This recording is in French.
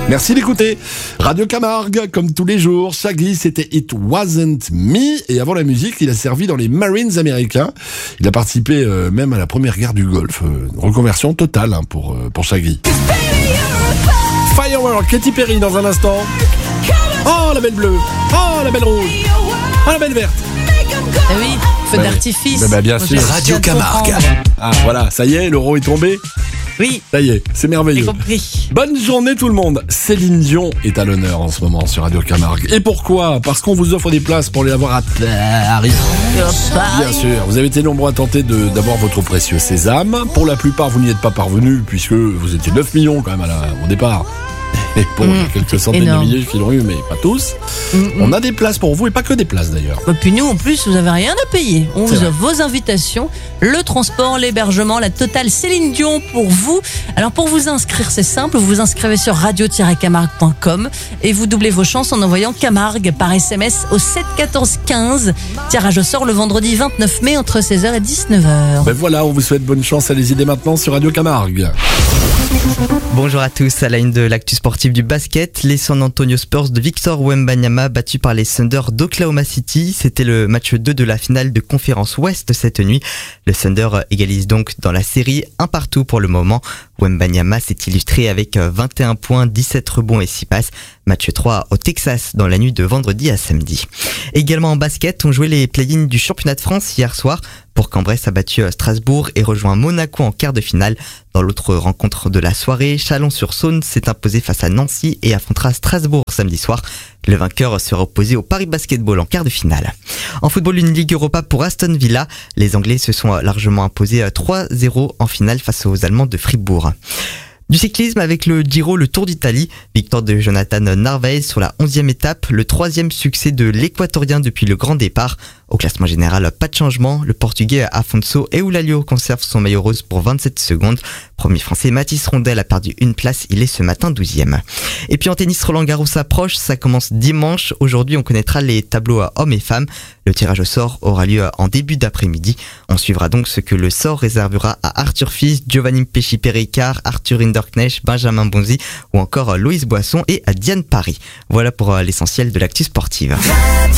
Merci d'écouter Radio Camargue, comme tous les jours. Shaggy, c'était It Wasn't Me. Et avant la musique, il a servi dans les Marines américains. Il a participé même à la première guerre du Golfe. Reconversion totale pour Shaggy. Firework, Katy Perry dans un instant. Oh, la belle bleue. Oh, la belle rouge. Oh, la belle verte. Eh oui, feu d'artifice. Bien sûr. Radio Camargue. Ah, voilà, ça y est, l'euro est tombé. Oui, Ça y est, c'est merveilleux. j'ai compris. Bonne journée tout le monde. Céline Dion est à l'honneur en ce moment sur Radio Camargue. Et pourquoi ? Parce qu'on vous offre des places pour les avoir à Paris. Bien sûr, vous avez été nombreux à tenter d'avoir votre précieux sésame. Pour la plupart, vous n'y êtes pas parvenus puisque vous étiez 9 millions quand même au départ. Et pour quelques centaines de milliers qui l'ont eu, mais pas tous. On a des places pour vous et pas que des places d'ailleurs. Et puis nous, en plus, vous avez rien à payer. On C'est vous vrai. offre vos invitations, le transport, l'hébergement, la totale Céline Dion pour vous. Alors pour vous inscrire, c'est simple, vous vous inscrivez sur radio-camargue.com et vous doublez vos chances en envoyant Camargue par SMS au 7 14 15. Tirage au sort le vendredi 29 mai entre 16h et 19h. Ben voilà, on vous souhaite bonne chance. Allez-y dès maintenant sur Radio Camargue. Bonjour à tous, à la une de l'actu sportive du basket, les San Antonio Spurs de Victor Wembanyama battus par les Thunder d'Oklahoma City. C'était le match 2 de la finale de conférence Ouest cette nuit. Le Thunder égalise donc dans la série 1-1 pour le moment. Wembanyama s'est illustré avec 21 points, 17 rebonds et 6 passes. Match 3 au Texas dans la nuit de vendredi à samedi. Également en basket, on jouait les play-ins du championnat de France hier soir. Bourg-en-Bresse a battu Strasbourg et rejoint Monaco en quart de finale. Dans l'autre rencontre de la soirée, Chalon-sur-Saône s'est imposé face à Nancy et affrontera Strasbourg samedi soir. Le vainqueur sera opposé au Paris Basketball en quart de finale. En football, une Ligue Europa pour Aston Villa. Les Anglais se sont largement imposés 3-0 en finale face aux Allemands de Fribourg. Du cyclisme avec le Giro, le Tour d'Italie. Victoire de Jonathan Narvaez sur la 11e étape. Le 3e succès de l'Équatorien depuis le grand départ. Au classement général, pas de changement. Le Portugais Afonso Eulalio conserve son maillot rose pour 27 secondes. Premier Français Mathis Rondel a perdu une place. Il est ce matin 12e. Et puis en tennis, Roland Garros s'approche. Ça commence dimanche. Aujourd'hui, on connaîtra les tableaux à hommes et femmes. Le tirage au sort aura lieu en début d'après-midi. On suivra donc ce que le sort réservera à Arthur Fils, Giovanni Pesci-Péricard, Arthur Hinderknecht, Benjamin Bonzi ou encore Loïs Boisson et à Diane Paris. Voilà pour l'essentiel de l'actu sportive.